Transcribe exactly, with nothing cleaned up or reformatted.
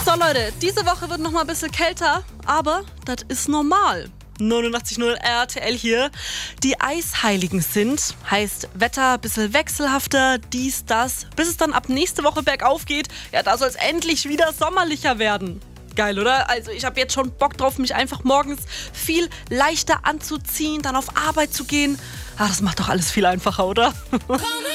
So Leute, diese Woche wird noch mal ein bisschen kälter, aber das ist normal. neunundachtzig Komma null R T L hier. Die Eisheiligen sind, heißt Wetter ein bisschen wechselhafter, dies, das, bis es dann ab nächste Woche bergauf geht. Ja, da soll es endlich wieder sommerlicher werden. Geil, oder? Also ich habe jetzt schon Bock drauf, mich einfach morgens viel leichter anzuziehen, dann auf Arbeit zu gehen. Ah, das macht doch alles viel einfacher, oder?